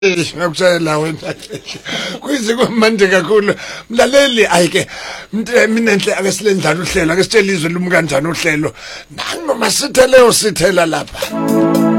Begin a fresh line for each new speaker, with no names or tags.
Ngakutshela wena kuyize kumanje kakhulu mlaleli ayike mina enhle ake silendlala uhlelo ake sitshele izwe lumi kanjani uhlelo nanoma sithele usithela lapha.